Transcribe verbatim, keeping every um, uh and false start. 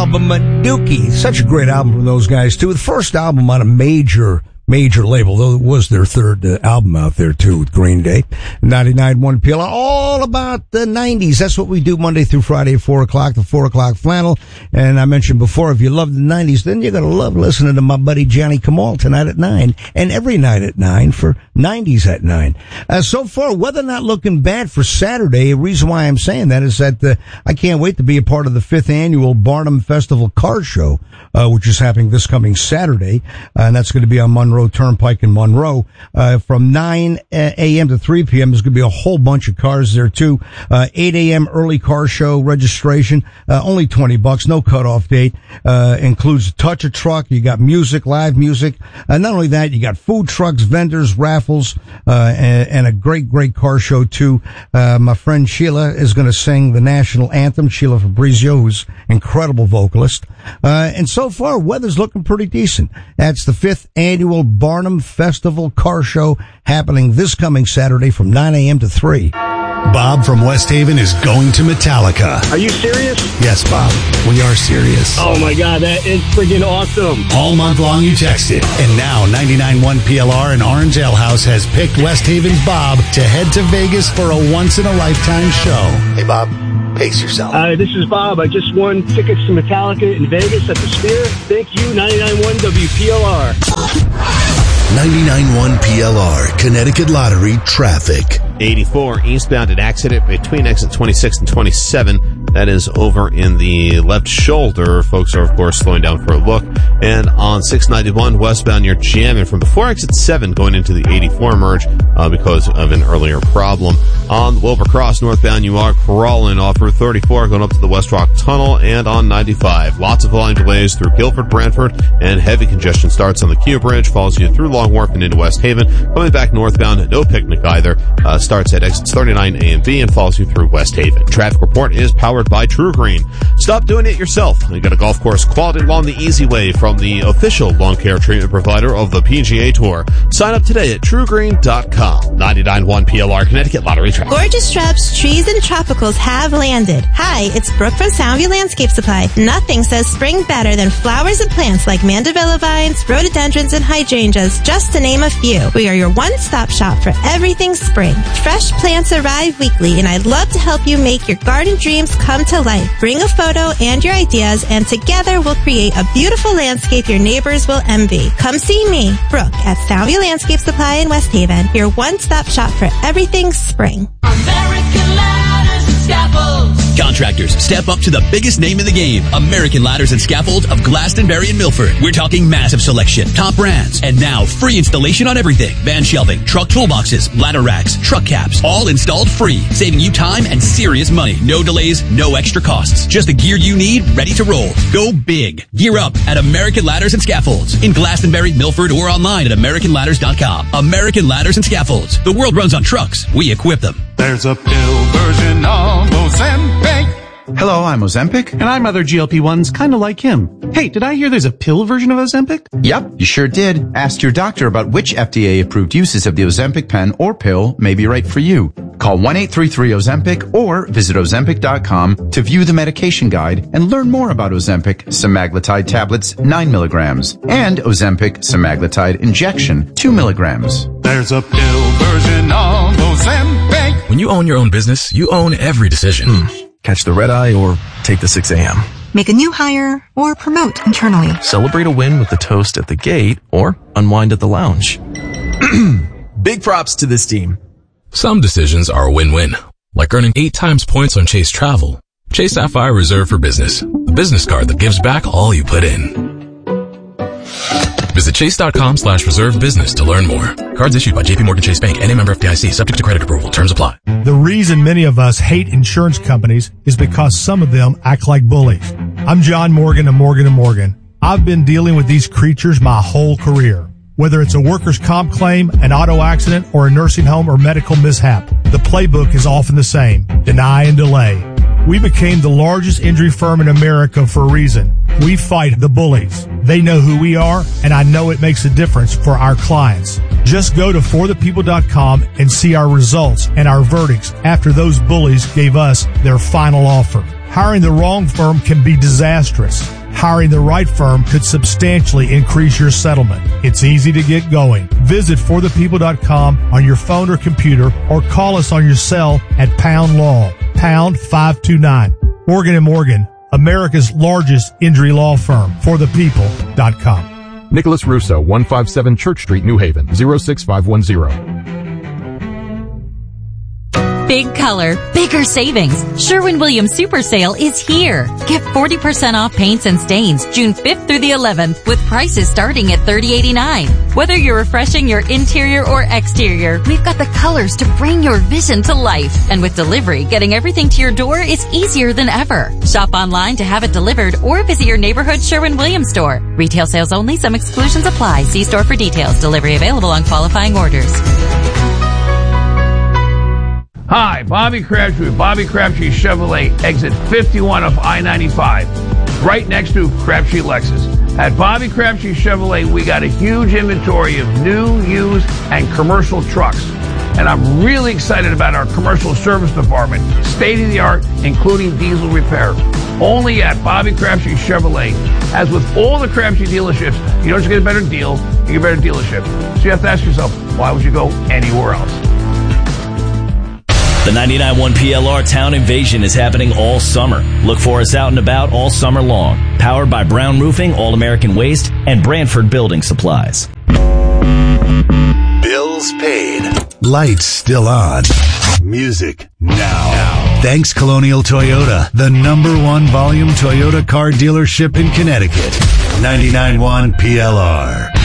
album, Dookie. Such a great album from those guys, too. The first album on a major, major label, though it was their third uh, album out there, too, with Green Day. ninety-nine point one P L R, all about the nineties. That's what we do Monday through Friday at four o'clock, the four o'clock flannel. And I mentioned before, if you love the nineties, then you're going to love listening to my buddy Johnny Kamal tonight at nine, and every night at nine for nineties at nine. Uh, so far, weather not looking bad for Saturday. The reason why I'm saying that is that uh, I can't wait to be a part of the fifth annual Barnum Festival Car Show, uh, which is happening this coming Saturday. Uh, and that's going to be on Monroe Turnpike in Monroe. Uh, from nine a.m. to three p.m. There's going to be a whole bunch of cars there too. Uh, eight a.m. early car show registration, uh, only twenty bucks, no cutoff date. Uh, includes a touch a truck. You got music, live music. Uh, not only that, you got food trucks, vendors, raffles, uh, and, and a great, great car show too. Uh, my friend Sheila is going to sing the national anthem. Sheila Fabrizio, who's incredible vocalist. Uh, and so far, weather's looking pretty decent. That's the fifth annual Barnum Festival Car Show happening this coming Saturday from nine a.m. to three. Bob from West Haven is going to Metallica. Are you serious? Yes, Bob. We are serious. Oh, my God. That is freaking awesome. All month long, you text it. And now, ninety-nine point one P L R and Orange Ale House has picked West Haven's Bob to head to Vegas for a once-in-a-lifetime show. Hey, Bob. Pace yourself. Hi, this is Bob. I just won tickets to Metallica in Vegas at the Sphere. Thank you, ninety-nine point one W P L R. ninety-nine point one P L R, Connecticut Lottery traffic. eighty-four eastbound at accident between exit twenty-six and twenty-seven. That is over in the left shoulder. Folks are, of course, slowing down for a look. And on six ninety-one westbound, you're jamming from before exit seven going into the eighty-four merge uh, because of an earlier problem. On Wilbur Cross northbound, you are crawling off Route thirty-four going up to the West Rock Tunnel, and on ninety-five. Lots of volume delays through Guilford, Brantford, and heavy congestion starts on the Q Bridge, follows you through Long Wharf and into West Haven. Coming back northbound, no picnic either. Uh, starts at exits thirty-nine A and B and follows you through West Haven. Traffic report is powered by True Green. Stop doing it yourself. You got a golf course quality lawn the easy way from the official lawn care treatment provider of the P G A Tour. Sign up today at true green dot com. ninety-nine point one P L R Connecticut Lottery Traffic. Gorgeous shrubs, trees, and tropicals have landed. Hi, it's Brooke from Soundview Landscape Supply. Nothing says spring better than flowers and plants like mandevilla vines, rhododendrons, and hydrangeas, just to name a few. We are your one-stop shop for everything spring. Fresh plants arrive weekly, and I'd love to help you make your garden dreams come to life. Bring a photo and your ideas, and together we'll create a beautiful landscape your neighbors will envy. Come see me, Brooke, at Soundview Landscape Supply in West Haven, your one-stop shop for everything spring. American Ladders and Scaffolds. Contractors, step up to the biggest name in the game. American Ladders and Scaffolds of Glastonbury and Milford. We're talking massive selection, top brands, and now free installation on everything. Van shelving, truck toolboxes, ladder racks, truck caps, all installed free, saving you time and serious money. No delays, no extra costs. Just the gear you need, ready to roll. Go big. Gear up at American Ladders and Scaffolds in Glastonbury, Milford, or online at american ladders dot com. American Ladders and Scaffolds. The world runs on trucks. We equip them. There's a pill version of Ozempic. Hello, I'm Ozempic. And I'm other G L P ones kind of like him. Hey, did I hear there's a pill version of Ozempic? Yep, you sure did. Ask your doctor about which F D A-approved uses of the Ozempic pen or pill may be right for you. Call one eight three three Ozempic or visit ozempic dot com to view the medication guide and learn more about Ozempic semaglutide tablets nine milligrams and Ozempic semaglutide injection two milligrams. There's a pill version of Ozempic. When you own your own business, you own every decision. Mm. Catch the red eye or take the six a.m. Make a new hire or promote internally. Celebrate a win with the toast at the gate or unwind at the lounge. Big props to this team. Some decisions are a win-win, like earning eight times points on Chase Travel. Chase Sapphire Reserve for Business, the business card that gives back all you put in. Visit chase.com slash reserve business to learn more. Cards issued by J P Morgan Chase Bank and a member F D I C, subject to credit approval. Terms apply. The reason many of us hate insurance companies is because some of them act like bullies. I'm John Morgan of Morgan and Morgan. I've been dealing with these creatures my whole career. Whether it's a workers' comp claim, an auto accident, or a nursing home or medical mishap, the playbook is often the same. Deny and delay. We became the largest injury firm in America for a reason. We fight the bullies. They know who we are, and I know it makes a difference for our clients. Just go to for the people dot com and see our results and our verdicts after those bullies gave us their final offer. Hiring the wrong firm can be disastrous. Hiring the right firm could substantially increase your settlement. It's easy to get going. Visit for the people dot com on your phone or computer, or call us on your cell at pound law, pound five two nine. Morgan and Morgan, America's largest injury law firm. for the people dot com. Nicholas Russo, one fifty-seven Church Street, New Haven, zero six five one zero. Big color, bigger savings. Sherwin-Williams Super Sale is here. Get forty percent off paints and stains June fifth through the eleventh with prices starting at thirty eighty-nine. Whether you're refreshing your interior or exterior, we've got the colors to bring your vision to life. And with delivery, getting everything to your door is easier than ever. Shop online to have it delivered or visit your neighborhood Sherwin-Williams store. Retail sales only. Some exclusions apply. See store for details. Delivery available on qualifying orders. Hi, Bobby Crabtree with Bobby Crabtree Chevrolet, exit fifty-one of I ninety-five, right next to Crabtree Lexus. At Bobby Crabtree Chevrolet, we got a huge inventory of new, used, and commercial trucks. And I'm really excited about our commercial service department, state-of-the-art, including diesel repair. Only at Bobby Crabtree Chevrolet. As with all the Crabtree dealerships, you don't just get a better deal, you get a better dealership. So you have to ask yourself, why would you go anywhere else? The ninety-nine point one P L R Town Invasion is happening all summer. Look for us out and about all summer long. Powered by Brown Roofing, All American Waste, and Brantford Building Supplies. Bills paid. Lights still on. Music now. Thanks Colonial Toyota, the number one volume Toyota car dealership in Connecticut. ninety-nine point one P L R.